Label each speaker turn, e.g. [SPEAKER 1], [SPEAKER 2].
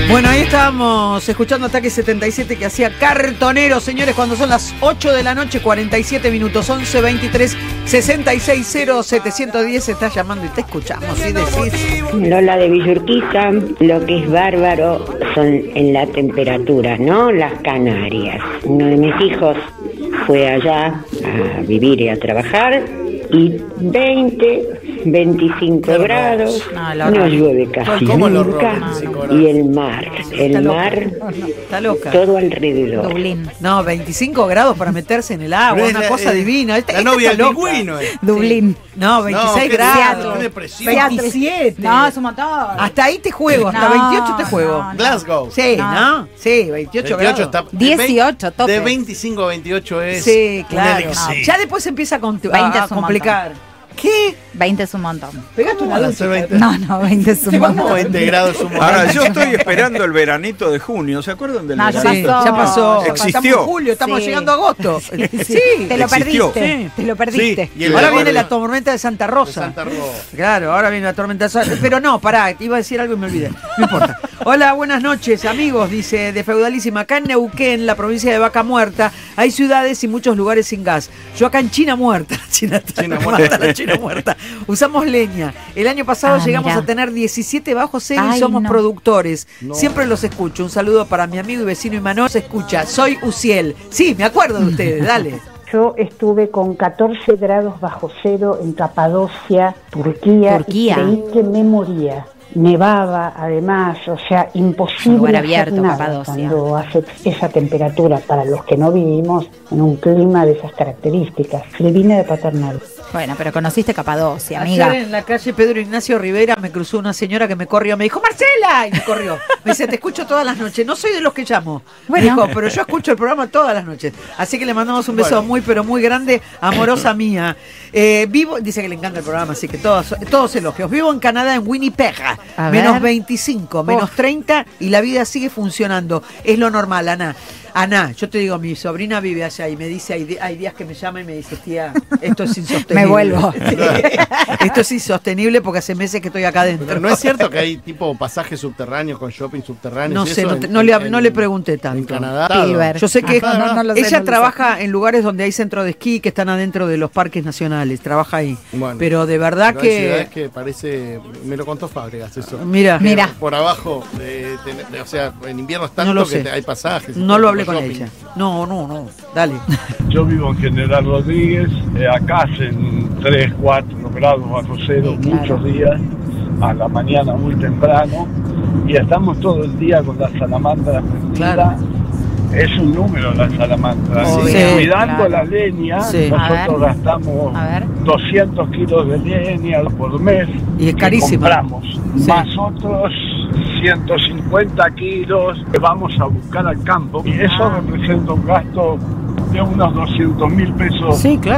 [SPEAKER 1] Bueno, ahí estábamos escuchando Ataque 77 que hacía Cartonero, señores, cuando son las 8 de la noche, 47 minutos, 11 23 66 0 710, está llamando y te escuchamos y decís.
[SPEAKER 2] Lola de Villurquiza, lo que es bárbaro son en la temperatura, ¿no? Las Canarias. Uno de mis hijos fue allá a vivir y a trabajar y 25 grados, no llueve casi nunca, y el mar,
[SPEAKER 1] está loca.
[SPEAKER 2] Todo alrededor.
[SPEAKER 3] Dublín.
[SPEAKER 1] No, 25 grados para meterse en el agua, una cosa divina.
[SPEAKER 4] La novia del pingüino.
[SPEAKER 3] Dublín.
[SPEAKER 1] No, 26 grados. 27.
[SPEAKER 3] No, es un montón.
[SPEAKER 1] Hasta ahí te juego, hasta 28 te juego.
[SPEAKER 4] Glasgow.
[SPEAKER 1] Sí, ¿no? Sí, 28 grados.
[SPEAKER 4] Está,
[SPEAKER 3] 18, tope.
[SPEAKER 4] De 25 a 28 es.
[SPEAKER 1] Sí, claro.
[SPEAKER 4] No.
[SPEAKER 1] Ya después empieza a
[SPEAKER 3] 20
[SPEAKER 1] a
[SPEAKER 3] es un
[SPEAKER 1] complicar. ¿Qué?
[SPEAKER 3] 20 es un montón.
[SPEAKER 1] ¿Pegaste una ducha?
[SPEAKER 4] 20?
[SPEAKER 3] No, 20 es un montón.
[SPEAKER 4] 20 grados es un montón.
[SPEAKER 5] Ahora, yo estoy esperando el veranito de junio. ¿Se acuerdan del
[SPEAKER 3] No, ya
[SPEAKER 5] veranito?
[SPEAKER 3] pasó.
[SPEAKER 1] Ya pasó.
[SPEAKER 5] Existió.
[SPEAKER 1] Estamos en julio, estamos
[SPEAKER 3] Sí.
[SPEAKER 1] llegando a agosto. Sí.
[SPEAKER 3] Te lo
[SPEAKER 5] Existió.
[SPEAKER 3] perdiste.
[SPEAKER 1] Sí.
[SPEAKER 3] Te lo perdiste.
[SPEAKER 4] Sí. Y el
[SPEAKER 1] Ahora
[SPEAKER 4] de
[SPEAKER 1] viene
[SPEAKER 4] Guardia-
[SPEAKER 1] la tormenta de Santa Rosa.
[SPEAKER 4] de Santa Rosa.
[SPEAKER 1] Claro, ahora viene la tormenta de Santa Rosa. Pero no, pará, te iba a decir algo y me olvidé. No importa. Hola, buenas noches, amigos, dice de Feudalísima. Acá en Neuquén, la provincia de Vaca Muerta, hay ciudades y muchos lugares sin gas. Yo acá en China Muerta, China muerta, la China muerta. Usamos leña. El año pasado llegamos
[SPEAKER 3] mirá.
[SPEAKER 1] a tener 17 bajo cero y
[SPEAKER 3] Ay,
[SPEAKER 1] somos
[SPEAKER 3] no.
[SPEAKER 1] productores.
[SPEAKER 4] No.
[SPEAKER 1] Siempre los escucho. Un saludo para mi amigo y vecino Imanol. Se escucha. Soy Uciel. Sí, me acuerdo de ustedes. Dale.
[SPEAKER 6] Yo estuve con 14 grados bajo cero en Capadocia, Turquía.
[SPEAKER 3] Turquía.
[SPEAKER 6] Y creí que me moría. Nevaba, además, o sea, imposible
[SPEAKER 3] Lugar
[SPEAKER 6] hacer
[SPEAKER 3] abierto,
[SPEAKER 6] nada
[SPEAKER 3] Capadocia.
[SPEAKER 6] cuando hace esa temperatura para los que no vivimos en un clima de esas características. Le vine de paternal.
[SPEAKER 3] Bueno, pero conociste Capadocia, amiga.
[SPEAKER 1] Ayer en la calle Pedro Ignacio Rivera me cruzó una señora que me corrió, me dijo, ¡Marcela! Y me corrió. Me dice, te escucho todas las noches. No soy de los que llamo.
[SPEAKER 3] Bueno.
[SPEAKER 1] Me dijo, pero yo escucho el programa todas las noches. Así que le mandamos un beso muy, pero muy grande, amorosa mía. Vivo, dice que le encanta el programa, así que todos elogios. Vivo en Canadá, en Winnipeg.
[SPEAKER 3] A
[SPEAKER 1] Menos
[SPEAKER 3] ver.
[SPEAKER 1] 25, menos 30 y la vida sigue funcionando. Es lo normal, Ana. Ana, yo te digo, mi sobrina vive allá y me dice, hay días que me llama y me dice, tía, esto es insostenible.
[SPEAKER 3] Me vuelvo.
[SPEAKER 1] Sí. Esto es insostenible porque hace meses que estoy acá adentro.
[SPEAKER 4] Pero no es cierto que hay tipo pasajes subterráneos con shopping subterráneos.
[SPEAKER 1] No
[SPEAKER 4] y
[SPEAKER 1] sé,
[SPEAKER 4] eso
[SPEAKER 1] no le pregunté tanto.
[SPEAKER 4] En Canadá.
[SPEAKER 3] Spielberg.
[SPEAKER 1] Yo sé que
[SPEAKER 3] No lo sé,
[SPEAKER 1] ella
[SPEAKER 3] no lo
[SPEAKER 1] trabaja en lugares donde hay centro de esquí que están adentro de los parques nacionales, trabaja ahí.
[SPEAKER 4] Bueno,
[SPEAKER 1] pero de verdad
[SPEAKER 4] pero hay
[SPEAKER 1] que...
[SPEAKER 4] ciudades que parece, me lo contó Fábregas eso.
[SPEAKER 1] Mira,
[SPEAKER 3] Mira.
[SPEAKER 4] Por abajo, o sea, en invierno es tanto
[SPEAKER 1] No lo
[SPEAKER 4] que
[SPEAKER 1] sé.
[SPEAKER 4] hay pasajes.
[SPEAKER 1] no lo hablé con
[SPEAKER 4] shopping.
[SPEAKER 1] ella. No, dale.
[SPEAKER 7] Yo vivo en General Rodríguez, acá hacen 3, 4 grados bajo cero
[SPEAKER 3] Sí, claro.
[SPEAKER 7] muchos días, a la mañana muy temprano, y estamos todo el día con la salamandra prendida.
[SPEAKER 1] Claro.
[SPEAKER 7] Es un número la salamandra.
[SPEAKER 1] Sí,
[SPEAKER 7] Y cuidando
[SPEAKER 3] claro.
[SPEAKER 7] la leña,
[SPEAKER 1] Sí.
[SPEAKER 7] nosotros
[SPEAKER 3] A
[SPEAKER 7] gastamos
[SPEAKER 3] A ver.
[SPEAKER 7] 200 kilos de leña por mes.
[SPEAKER 1] Y es
[SPEAKER 7] que
[SPEAKER 1] carísima.
[SPEAKER 7] compramos,
[SPEAKER 1] Sí.
[SPEAKER 7] más otros 150 kilos que vamos a buscar al campo. Y eso representa un gasto de unos 200.000 pesos
[SPEAKER 1] Sí, claro.